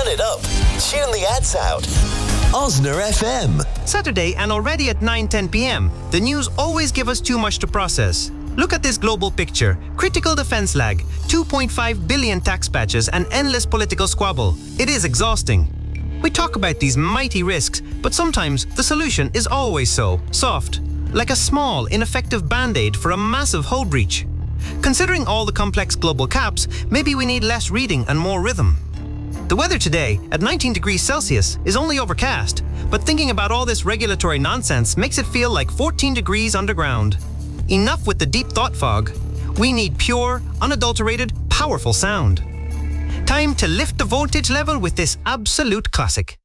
it up. Tune the ads out. Osner FM. Saturday and already at 9:10 p.m. The news always give us too much to process. Look at this global picture. Critical defense lag, 2.5 billion tax patches and endless political squabble. It is exhausting. We talk about these mighty risks, but sometimes the solution is always so soft, like a small, ineffective band-aid for a massive hull breach. Considering all the complex global caps, maybe we need less reading and more rhythm. The weather today, at 19 degrees Celsius, is only overcast, but thinking about all this regulatory nonsense makes it feel like 14 degrees underground. Enough with the deep thought fog. We need pure, unadulterated, powerful sound. Time to lift the voltage level with this absolute classic.